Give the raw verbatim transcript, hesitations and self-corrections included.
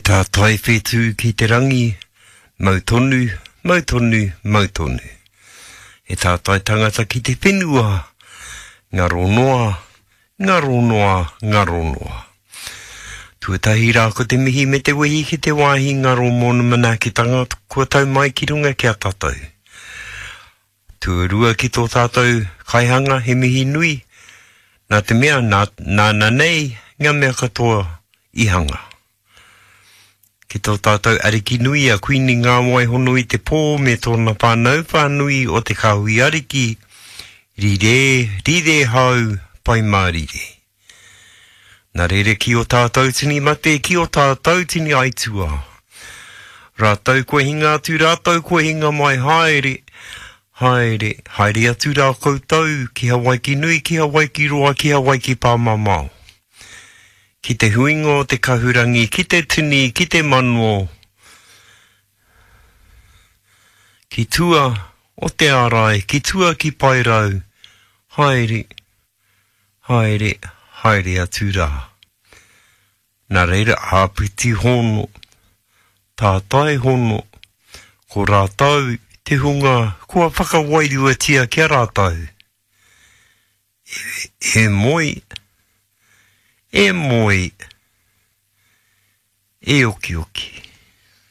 Tā tai whetū ki te rangi, mautonu, mautonu, mautonu. E tā tai tangata ki te whenua, ngaro noa, ngaro noa, ngaro noa. Tuatahi rā ko te mihi me te wehi ki te wāhi ngaro mōna mana ki tanga kua tau mai ki runga ki a tātou. Tuarua ki tō tātou kaihanga he mihi nui, nā te mea, nā, nā, nā nei, ngā mea katoa i hanga. Ki tō tātou ariki nui a kuini ngā moai hono i te pō me tōna whānau whānui o te kahui ariki, rire, rire hau, pai mārire. Nā rere ki o tātou tini mate, ki o tātou tini aitua. Rātou koe hinga atu, rātou koe hinga mai haere, haere, haere atu rā koutou, ki Hawaii ki nui, ki Hawaii ki roa, ki Hawaii ki pāmamau. Ki te huingo, te kahurangi, ki te tini, ki te manuo. Ki tua o te arai, ki tua ki pairau. Haere, haere, haere atu rā. Nā reira āpiti hono, tātai hono, ko rātau te hunga, kua whakawairua tia kia rātau. E, e moi, e moi, e oki oki.